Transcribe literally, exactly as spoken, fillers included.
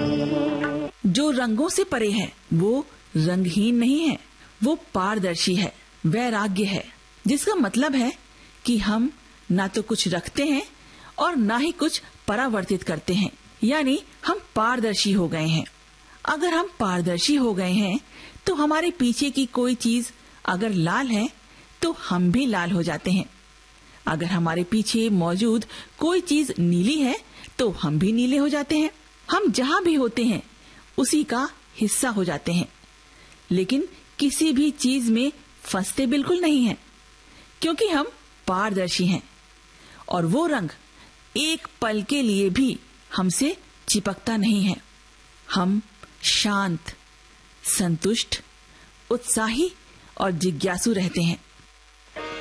जो रंगों से परे है वो रंगहीन नहीं है, वो पारदर्शी है, वैराग्य है, जिसका मतलब है कि हम ना तो कुछ रखते हैं और ना ही कुछ परावर्तित करते हैं, यानी हम पारदर्शी हो गए हैं। अगर हम पारदर्शी हो गए हैं तो हमारे पीछे की कोई चीज अगर लाल है तो हम भी लाल हो जाते हैं। अगर हमारे पीछे मौजूद कोई चीज नीली है तो हम भी नीले हो जाते हैं। हम जहाँ भी होते हैं उसी का हिस्सा हो जाते हैं, लेकिन किसी भी चीज में फंसते बिल्कुल नहीं हैं, क्योंकि हम पारदर्शी हैं और वो रंग एक पल के लिए भी हमसे चिपकता नहीं है। हम शांत, संतुष्ट, उत्साही और जिज्ञासु रहते हैं।